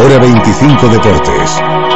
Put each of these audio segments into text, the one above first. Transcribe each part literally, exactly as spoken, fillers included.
Hora veinticinco Deportes.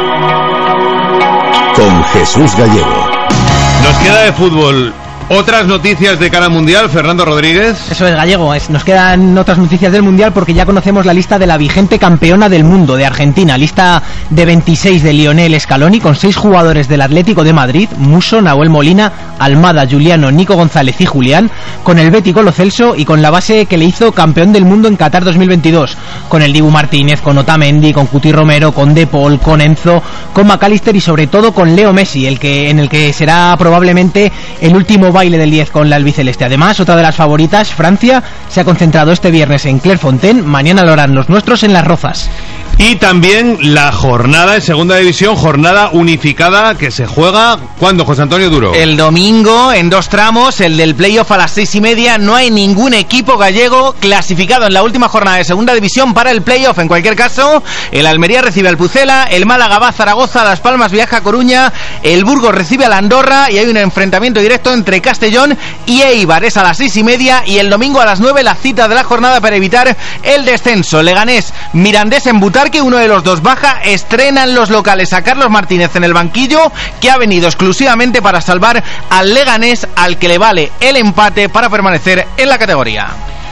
Con Jesús Gallego. Nos queda de fútbol otras noticias de cara al Mundial, Fernando Rodríguez. Eso es, Gallego, es, nos quedan otras noticias del Mundial porque ya conocemos la lista de la vigente campeona del mundo de Argentina, lista de veintiséis de Lionel Scaloni, con seis jugadores del Atlético de Madrid, Musso, Nahuel Molina, Almada, Juliano, Nico González y Julián, con el Bético Lo Celso y con la base que le hizo campeón del mundo en Qatar dos mil veintidós, con el Dibu Martínez, con Otamendi, con Cuti Romero, con De Paul, con Enzo, con McAllister y sobre todo con Leo Messi, el que en el que será probablemente el último baile del diez con la albiceleste. Además, otra de las favoritas, Francia, se ha concentrado este viernes en Clairefontaine, mañana lo harán los nuestros en Las Rozas. Y también la jornada en segunda división, jornada unificada que se juega, ¿cuándo, José Antonio Duro? El domingo, en dos tramos, el del playoff a las seis y media. No hay ningún equipo gallego clasificado en la última jornada de segunda división para el playoff. En cualquier caso, el Almería recibe al Pucela, el Málaga va a Zaragoza, Las Palmas viaja a Coruña, el Burgos recibe al Andorra y hay un enfrentamiento directo entre Castellón y Eibar. Es a las seis y media y el domingo a las nueve la cita de la jornada para evitar el descenso. Leganés, Mirandés en Butarque, uno de los dos baja, estrenan los locales a Carlos Martínez en el banquillo, que ha venido exclusivamente para salvar al Leganés, al que le vale el empate para permanecer en la categoría.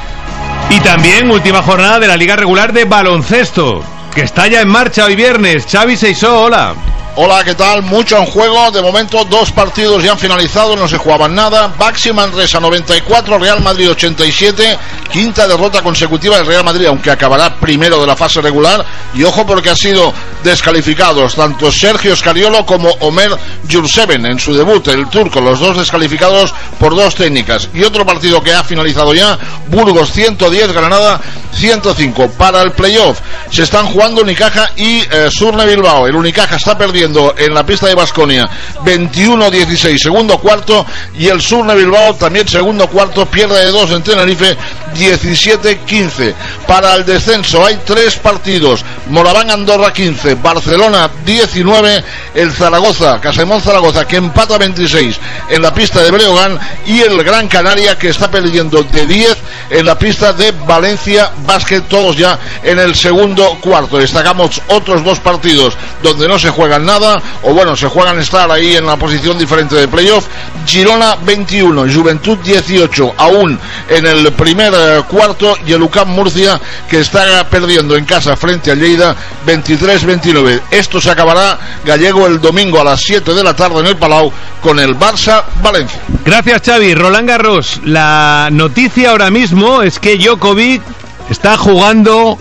Y también última jornada de la Liga Regular de Baloncesto, que está ya en marcha hoy viernes. Xavi Seisó, hola. Hola, ¿qué tal? Mucho en juego. De momento, dos partidos ya han finalizado, no se jugaban nada. Baxi Manresa noventa y cuatro, Real Madrid ochenta y siete. Quinta derrota consecutiva del Real Madrid, aunque acabará primero de la fase regular. Y ojo, porque han sido descalificados tanto Sergio Scariolo como Omer Yurseven en su debut, el turco, los dos descalificados por dos técnicas. Y otro partido que ha finalizado ya, Burgos ciento diez, Granada ciento cinco. Para el playoff se están jugando Unicaja y eh, Surne Bilbao. El Unicaja está perdiendo en la pista de Baskonia veintiuno dieciséis, segundo cuarto, y el Surne Bilbao también segundo cuarto, pierde de dos en Tenerife diecisiete quince. Para el descenso hay tres partidos: Moraván Andorra quince, Barcelona diecinueve, el Zaragoza, Casemón Zaragoza, que empata veintiséis en la pista de Breogán, y el Gran Canaria, que está perdiendo de diez en la pista de Valencia Basket, todos ya en el segundo cuarto. Destacamos otros dos partidos donde no se juegan nada, o bueno, se juegan estar ahí en la posición diferente de playoff. Girona veintiuno, Juventud dieciocho, aún en el primer eh, cuarto, y el U C A M Murcia, que está perdiendo en casa frente a Lleida veintitrés veintinueve. Esto se acabará, Gallego, el domingo a las siete de la tarde en el Palau con el Barça Valencia. Gracias, Xavi. Roland Garros, la noticia ahora mismo es que Djokovic está jugando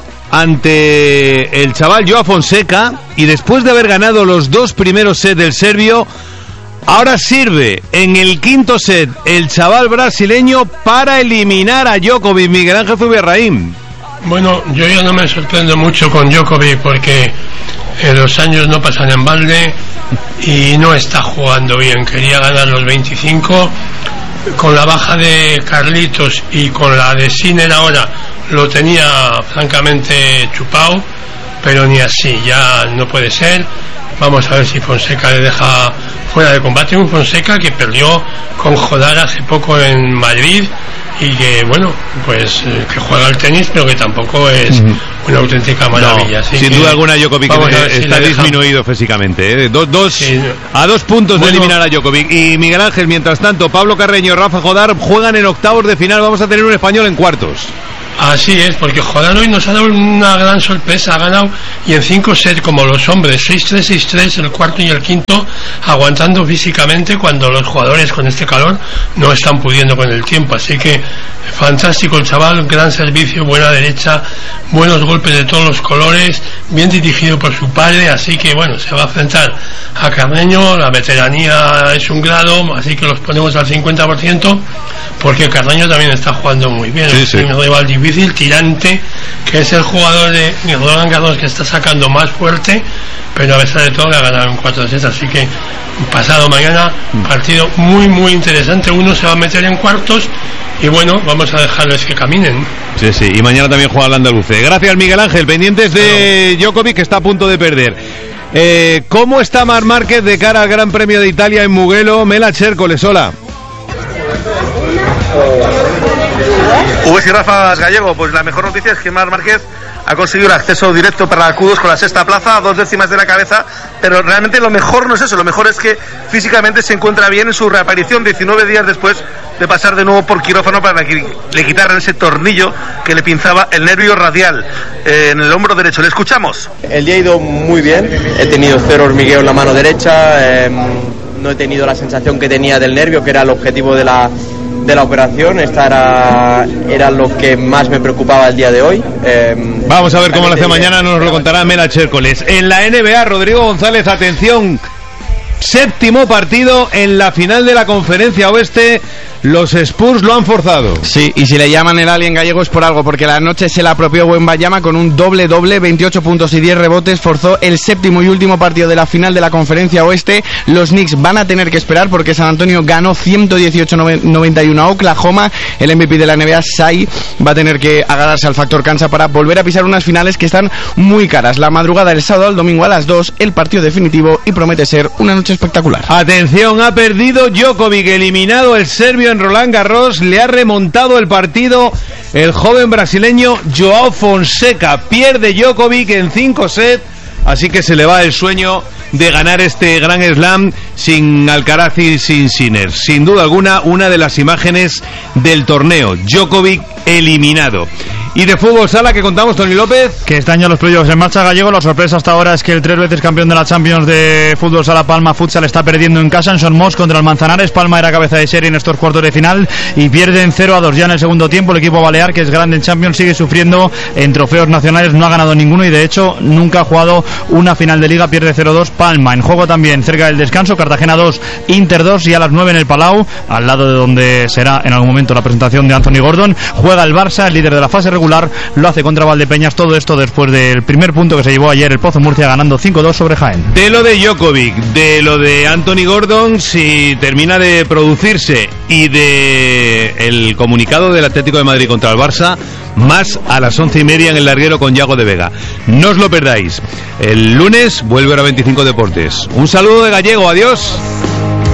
ante el chaval Joao Fonseca, y después de haber ganado los dos primeros sets del serbio, ahora sirve en el quinto set el chaval brasileño para eliminar a Djokovic. Miguel Ángel Zubiarraín. Bueno, yo ya no me sorprendo mucho con Djokovic, porque eh, los años no pasan en balde y no está jugando bien. Quería ganar los veinticinco, con la baja de Carlitos y con la de Sinner ahora lo tenía francamente chupado, pero ni así, ya no puede ser. Vamos a ver si Fonseca le deja fuera de combate. Un Fonseca que perdió con Jodar hace poco en Madrid, y que, bueno, pues eh, que juega al tenis, pero que tampoco es uh-huh. una auténtica maravilla. No, Así sin que duda alguna Djokovic eh, está si disminuido deja... físicamente. ¿eh? Dos, dos, sí, no. A dos puntos bueno, de eliminar a Djokovic. Y Miguel Ángel, mientras tanto, Pablo Carreño y Rafa Jodar juegan en octavos de final. Vamos a tener un español en cuartos. Así es, porque Jodar hoy nos ha dado una gran sorpresa, ha ganado, y en cinco sets como los hombres, seis tres, seis tres, el cuarto y el quinto, aguantando físicamente cuando los jugadores con este calor no están pudiendo con el tiempo. Así que fantástico el chaval, gran servicio, buena derecha, buenos golpes de todos los colores, bien dirigido por su padre. Así que bueno, se va a enfrentar a Carreño, la veteranía es un grado, así que los ponemos al cincuenta por ciento, porque Carreño también está jugando muy bien. Sí, sí. Un rival difícil, tirante, que es el jugador de Roland Garros que está sacando más fuerte, pero a pesar de todo le ha ganado en cuatro sets. Así que pasado mañana, partido muy muy interesante. Uno se va a meter en cuartos y bueno, vamos a dejarles que caminen. Sí, sí, y mañana también juega el andaluce. Gracias, Miguel Ángel. Pendientes de Djokovic, que está a punto de perder. Eh, ¿Cómo está Marc Márquez de cara al Gran Premio de Italia en Mugello? Mela Chércoles, hola. V y Rafa Gallego, pues la mejor noticia es que Marc Márquez ha conseguido el acceso directo para la Q dos con la sexta plaza, a dos décimas de la cabeza, pero realmente lo mejor no es eso, lo mejor es que físicamente se encuentra bien en su reaparición diecinueve días después de pasar de nuevo por quirófano para que le quitaran ese tornillo que le pinzaba el nervio radial eh, en el hombro derecho. Le escuchamos. El día ha ido muy bien, he tenido cero hormigueo en la mano derecha, eh, no he tenido la sensación que tenía del nervio, que era el objetivo de la de la operación. Esta era, era lo que más me preocupaba el día de hoy. Eh, Vamos a ver cómo lo hace mañana, nos lo contará Mela Chércoles. En la N B A, Rodrigo González, atención, séptimo partido en la final de la Conferencia Oeste. Los Spurs lo han forzado. Sí, y si le llaman el alien gallego es por algo, porque la noche se la apropió Wembanyama con un doble-doble, veintiocho puntos y diez rebotes, forzó el séptimo y último partido de la final de la Conferencia Oeste. Los Knicks van a tener que esperar porque San Antonio ganó ciento dieciocho a noventa y uno a Oklahoma. El M V P de la N B A, Shai, va a tener que agarrarse al factor cancha para volver a pisar unas finales que están muy caras. La madrugada del sábado al domingo a las dos, el partido definitivo, y promete ser una noche espectacular. Atención, ha perdido Djokovic, eliminado el serbio en Roland Garros, le ha remontado el partido el joven brasileño Joao Fonseca. Pierde Djokovic en cinco sets, así que se le va el sueño de ganar este Grand Slam sin Alcaraz y sin Sinner. Sin duda alguna, una de las imágenes del torneo. Djokovic eliminado. Y de fútbol sala, que contamos, Tony López. Que este año los playoffs en marcha, Gallego. La sorpresa hasta ahora es que el tres veces campeón de la Champions de fútbol sala Palma Futsal está perdiendo en casa en Son Mos contra el Manzanares. Palma era cabeza de serie en estos cuartos de final y pierden cero a dos ya en el segundo tiempo. El equipo balear, que es grande en Champions, sigue sufriendo en trofeos nacionales, no ha ganado ninguno y de hecho nunca ha jugado una final de liga. Pierde cero dos Palma. En juego también cerca del descanso, Cartagena dos, Inter dos, y a las nueve en el Palau, al lado de donde será en algún momento la presentación de Anthony Gordon, juega el Barça, el líder de la fase regular, lo hace contra Valdepeñas. Todo esto después del primer punto que se llevó ayer el Pozo Murcia, ganando cinco dos sobre Jaén. De lo de Djokovic, de lo de Anthony Gordon, si termina de producirse, y de el comunicado del Atlético de Madrid contra el Barça, más a las once y media en el larguero con Yago de Vega. No os lo perdáis. El lunes vuelve Hora veinticinco Deportes. Un saludo de Gallego, adiós.